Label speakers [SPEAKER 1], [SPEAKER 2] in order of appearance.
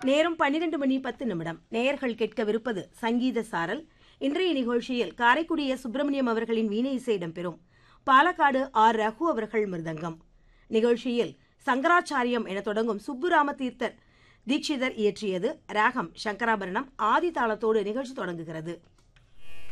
[SPEAKER 1] நேரம் 12:10. நேயர்கள் கேட்கவிருப்பது சங்கீத சாரல். இன்றைய நிகழ்ச்சியில் காரைக்குடி சுப்பிரமணியம் அவர்களின் வீணை இசை இடம்பெறும். பாலக்காடு ஆர் ரகு அவர்கள் மிருதங்கம். நிகழ்ச்சியில் சங்கராச்சாரியம் என தொடங்கும் சுப்புராம தீர்த்தர் தீட்சிதர் இயற்றியது. ராகம் சங்கராபரணம். ஆதி தாளத்தோடு நிகழ்ச்சி தொடங்குகிறது.